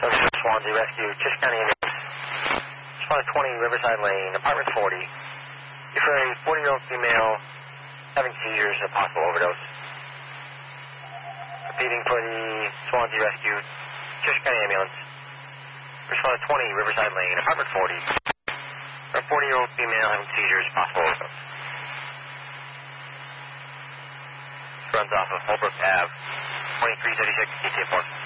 Swansea Rescue, Tisch County Ambulance. Responded 20 Riverside Lane, apartment 40. For a 40-year-old female having seizures and possible overdose. Repeating for the Swansea Rescue, Tisch County Ambulance. Responded 20 Riverside Lane, apartment 40. For a 40-year-old female having seizures, possible overdose. Runs off of Holbrook Ave, 2336 KT4.